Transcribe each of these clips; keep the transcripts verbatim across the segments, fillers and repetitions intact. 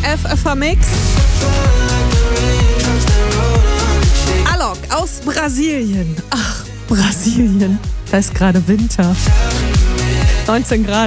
F F H-Mix. Alok aus Brasilien. Ach, Brasilien. Da ist gerade Winter. neunzehn Grad.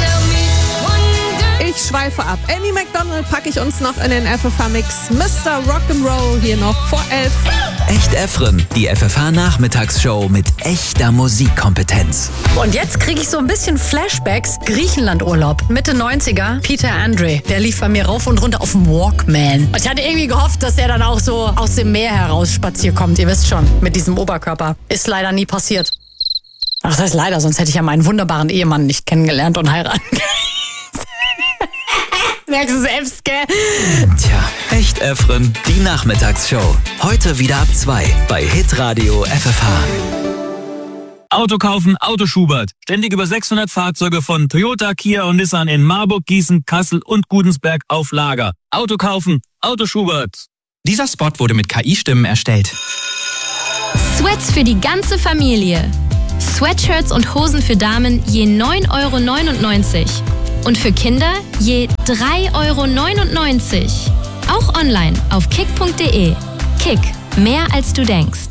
Ich schweife ab. Amy McDonald packe ich uns noch in den F F H-Mix. Mister Rock'n'Roll hier noch vor elf. Echt Efren, die F F H-Nachmittagsshow mit echter Musikkompetenz. Und jetzt kriege ich so ein bisschen Flashbacks. Griechenlandurlaub, Mitte neunziger. Peter Andre, der lief bei mir rauf und runter auf dem Walkman. Und ich hatte irgendwie gehofft, dass er dann auch so aus dem Meer heraus spaziert kommt. Ihr wisst schon, mit diesem Oberkörper. Ist leider nie passiert. Ach, das heißt leider, sonst hätte ich ja meinen wunderbaren Ehemann nicht kennengelernt und heiraten können. Merkst du selbst, gell? Tja, Echt Efren, die Nachmittagsshow. Heute wieder ab zwei bei Hitradio F F H. Auto kaufen, Auto Schubert. Ständig über sechshundert Fahrzeuge von Toyota, Kia und Nissan in Marburg, Gießen, Kassel und Gudensberg auf Lager. Auto kaufen, Auto Schubert. Dieser Spot wurde mit K I-Stimmen erstellt. Sweats für die ganze Familie. Sweatshirts und Hosen für Damen je neun Euro neunundneunzig. Und für Kinder je drei Euro neunundneunzig. Auch online auf kick punkt de. Kick, mehr als du denkst.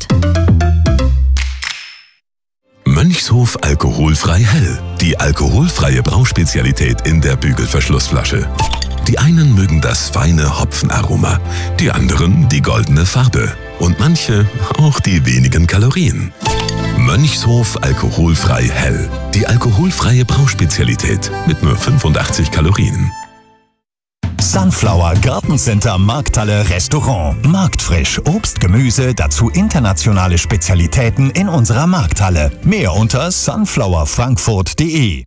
Mönchshof alkoholfrei hell. Die alkoholfreie Brauspezialität in der Bügelverschlussflasche. Die einen mögen das feine Hopfenaroma, die anderen die goldene Farbe und manche auch die wenigen Kalorien. Mönchshof alkoholfrei hell. Die alkoholfreie Brauspezialität mit nur fünfundachtzig Kalorien. Sunflower Gartencenter Markthalle Restaurant. Marktfrisch, Obst, Gemüse, dazu internationale Spezialitäten in unserer Markthalle. Mehr unter sunflower frankfurt punkt de.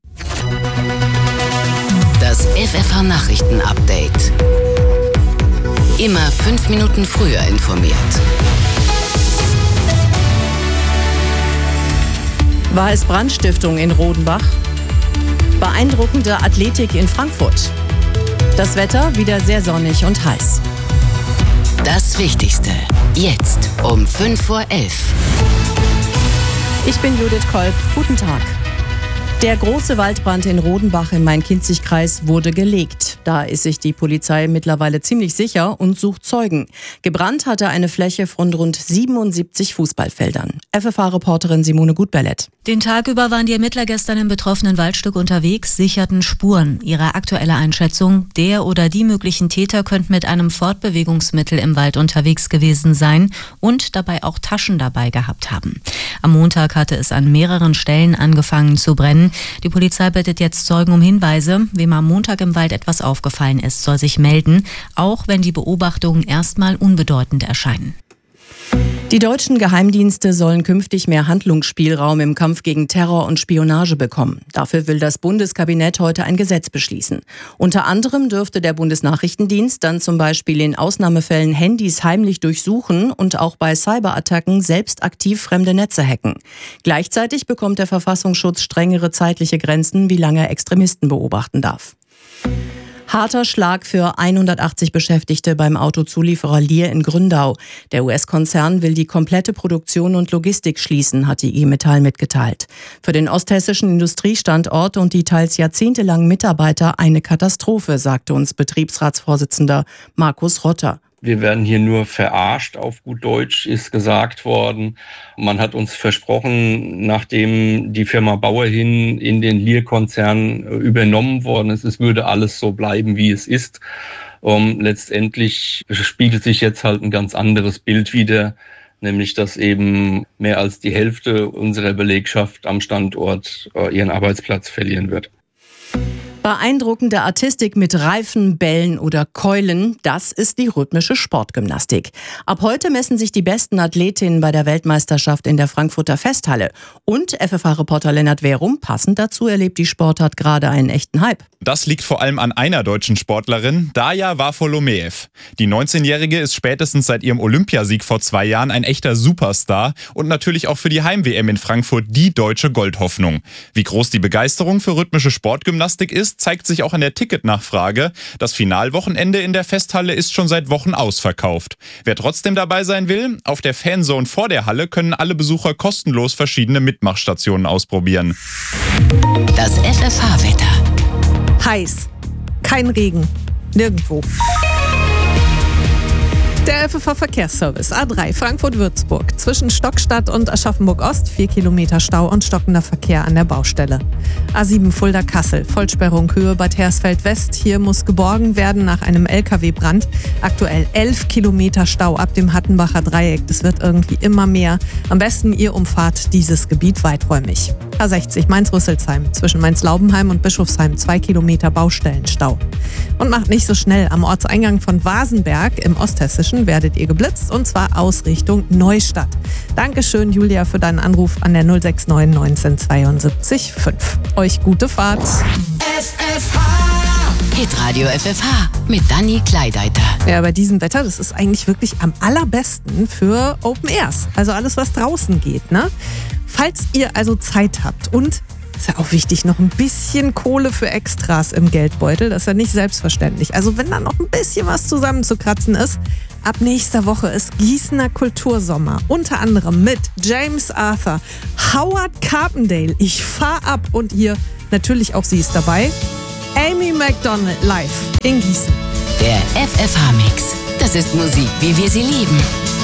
Das F F H-Nachrichten-Update. Immer fünf Minuten früher informiert. War es Brandstiftung in Rodenbach? Beeindruckende Athletik in Frankfurt. Das Wetter wieder sehr sonnig und heiß. Das Wichtigste. Jetzt um fünf vor elf. Ich bin Judith Kolb. Guten Tag. Der große Waldbrand in Rodenbach im Main-Kinzig-Kreis wurde gelegt. Da ist sich die Polizei mittlerweile ziemlich sicher und sucht Zeugen. Gebrannt hatte eine Fläche von rund siebenundsiebzig Fußballfeldern. F F H-Reporterin Simone Gutballett. Den Tag über waren die Ermittler gestern im betroffenen Waldstück unterwegs, sicherten Spuren. Ihre aktuelle Einschätzung: Der oder die möglichen Täter könnten mit einem Fortbewegungsmittel im Wald unterwegs gewesen sein und dabei auch Taschen dabei gehabt haben. Am Montag hatte es an mehreren Stellen angefangen zu brennen. Die Polizei bittet jetzt Zeugen um Hinweise. Wem am Montag im Wald etwas aufgefallen ist, soll sich melden, auch wenn die Beobachtungen erstmal unbedeutend erscheinen. Die deutschen Geheimdienste sollen künftig mehr Handlungsspielraum im Kampf gegen Terror und Spionage bekommen. Dafür will das Bundeskabinett heute ein Gesetz beschließen. Unter anderem dürfte der Bundesnachrichtendienst dann zum Beispiel in Ausnahmefällen Handys heimlich durchsuchen und auch bei Cyberattacken selbst aktiv fremde Netze hacken. Gleichzeitig bekommt der Verfassungsschutz strengere zeitliche Grenzen, wie lange er Extremisten beobachten darf. Harter Schlag für hundertachtzig Beschäftigte beim Autozulieferer Lear in Gründau. Der U S-Konzern will die komplette Produktion und Logistik schließen, hat die I G Metall mitgeteilt. Für den osthessischen Industriestandort und die teils jahrzehntelangen Mitarbeiter eine Katastrophe, sagte uns Betriebsratsvorsitzender Markus Rotter. Wir werden hier nur verarscht, auf gut Deutsch ist gesagt worden. Man hat uns versprochen, nachdem die Firma Bauerhin in den Lear-Konzern übernommen worden ist, es würde alles so bleiben, wie es ist. Um, letztendlich spiegelt sich jetzt halt ein ganz anderes Bild wider, nämlich dass eben mehr als die Hälfte unserer Belegschaft am Standort äh, ihren Arbeitsplatz verlieren wird. Beeindruckende Artistik mit Reifen, Bällen oder Keulen, das ist die rhythmische Sportgymnastik. Ab heute messen sich die besten Athletinnen bei der Weltmeisterschaft in der Frankfurter Festhalle. Und F F H-Reporter Lennart Werum, passend dazu erlebt die Sportart gerade einen echten Hype. Das liegt vor allem an einer deutschen Sportlerin, Darja Wafolomeev. Die neunzehnjährige ist spätestens seit ihrem Olympiasieg vor zwei Jahren ein echter Superstar und natürlich auch für die Heim-W M in Frankfurt die deutsche Goldhoffnung. Wie groß die Begeisterung für rhythmische Sportgymnastik ist, zeigt sich auch an der Ticketnachfrage. Das Finalwochenende in der Festhalle ist schon seit Wochen ausverkauft. Wer trotzdem dabei sein will, auf der Fanzone vor der Halle können alle Besucher kostenlos verschiedene Mitmachstationen ausprobieren. Das F F H-Wetter. Heiß. Kein Regen. Nirgendwo. Der F F H-Verkehrsservice A drei Frankfurt-Würzburg. Zwischen Stockstadt und Aschaffenburg-Ost vier Kilometer Stau und stockender Verkehr an der Baustelle. A sieben Fulda-Kassel. Vollsperrung Höhe Bad Hersfeld-West. Hier muss geborgen werden nach einem L K W-Brand. Aktuell elf Kilometer Stau ab dem Hattenbacher Dreieck. Das wird irgendwie immer mehr. Am besten ihr umfahrt dieses Gebiet weiträumig. A sechzig Mainz-Rüsselsheim. Zwischen Mainz-Laubenheim und Bischofsheim zwei Kilometer Baustellenstau. Und macht nicht so schnell. Am Ortseingang von Wasenberg im Osthessischen werdet ihr geblitzt, und zwar aus Richtung Neustadt. Dankeschön, Julia, für deinen Anruf an der null sechs neun neunzehn zweiundsiebzig fünf. Euch gute Fahrt. F F H. Hitradio F F H mit Dani Kleideiter. Ja, bei diesem Wetter, das ist eigentlich wirklich am allerbesten für Open Airs. Also alles, was draußen geht, ne? Falls ihr also Zeit habt und, ist ja auch wichtig, noch ein bisschen Kohle für Extras im Geldbeutel, das ist ja nicht selbstverständlich. Also wenn da noch ein bisschen was zusammenzukratzen ist, ab nächster Woche ist Gießener Kultursommer. Unter anderem mit James Arthur, Howard Carpendale, ich fahr ab, und hier natürlich auch sie ist dabei, Amy Macdonald live in Gießen. Der F F H-Mix. Das ist Musik, wie wir sie lieben.